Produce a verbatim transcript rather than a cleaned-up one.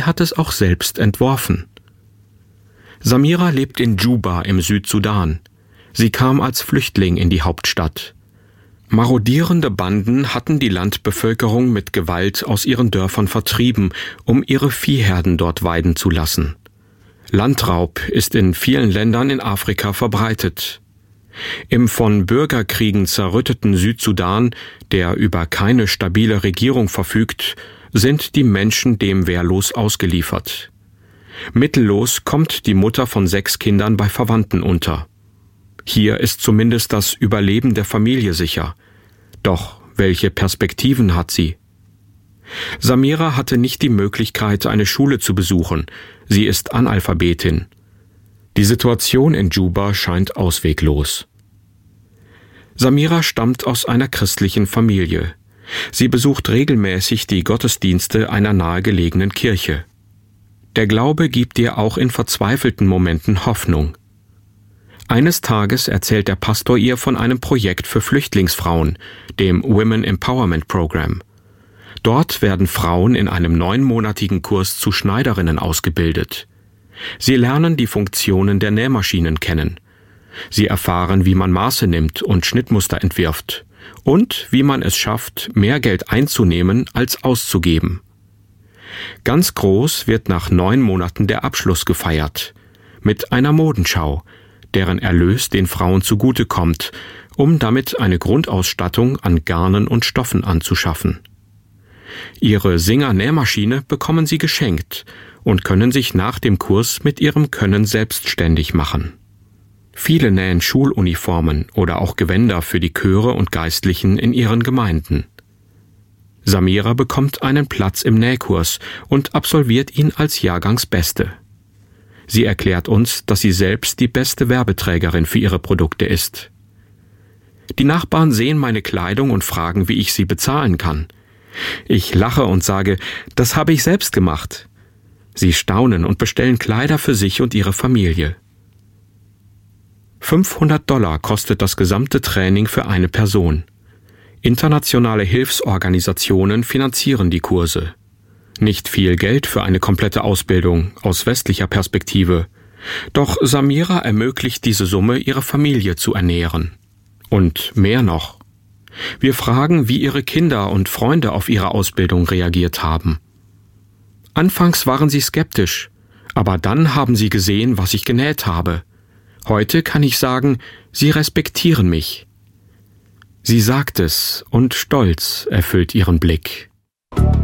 hat es auch selbst entworfen. Samira lebt in Juba im Südsudan. Sie kam als Flüchtling in die Hauptstadt. Marodierende Banden hatten die Landbevölkerung mit Gewalt aus ihren Dörfern vertrieben, um ihre Viehherden dort weiden zu lassen. Landraub ist in vielen Ländern in Afrika verbreitet. Im von Bürgerkriegen zerrütteten Südsudan, der über keine stabile Regierung verfügt, sind die Menschen dem wehrlos ausgeliefert. Mittellos kommt die Mutter von sechs Kindern bei Verwandten unter. Hier ist zumindest das Überleben der Familie sicher. Doch welche Perspektiven hat sie? Samira hatte nicht die Möglichkeit, eine Schule zu besuchen. Sie ist Analphabetin. Die Situation in Juba scheint ausweglos. Samira stammt aus einer christlichen Familie. Sie besucht regelmäßig die Gottesdienste einer nahegelegenen Kirche. Der Glaube gibt ihr auch in verzweifelten Momenten Hoffnung. Eines Tages erzählt der Pastor ihr von einem Projekt für Flüchtlingsfrauen, dem Women Empowerment Program. Dort werden Frauen in einem neunmonatigen Kurs zu Schneiderinnen ausgebildet. Sie lernen die Funktionen der Nähmaschinen kennen. Sie erfahren, wie man Maße nimmt und Schnittmuster entwirft und wie man es schafft, mehr Geld einzunehmen als auszugeben. Ganz groß wird nach neun Monaten der Abschluss gefeiert, mit einer Modenschau, deren Erlös den Frauen zugutekommt, um damit eine Grundausstattung an Garnen und Stoffen anzuschaffen. Ihre Singer-Nähmaschine bekommen sie geschenkt und können sich nach dem Kurs mit ihrem Können selbstständig machen. Viele nähen Schuluniformen oder auch Gewänder für die Chöre und Geistlichen in ihren Gemeinden. Samira bekommt einen Platz im Nähkurs und absolviert ihn als Jahrgangsbeste. Sie erklärt uns, dass sie selbst die beste Werbeträgerin für ihre Produkte ist. Die Nachbarn sehen meine Kleidung und fragen, wie ich sie bezahlen kann. Ich lache und sage, das habe ich selbst gemacht. Sie staunen und bestellen Kleider für sich und ihre Familie. fünfhundert Dollar kostet das gesamte Training für eine Person. Internationale Hilfsorganisationen finanzieren die Kurse. Nicht viel Geld für eine komplette Ausbildung aus westlicher Perspektive. Doch Samira ermöglicht diese Summe, ihre Familie zu ernähren. Und mehr noch. Wir fragen, wie ihre Kinder und Freunde auf ihre Ausbildung reagiert haben. Anfangs waren sie skeptisch, aber dann haben sie gesehen, was ich genäht habe. Heute kann ich sagen, sie respektieren mich. Sie sagt es und Stolz erfüllt ihren Blick.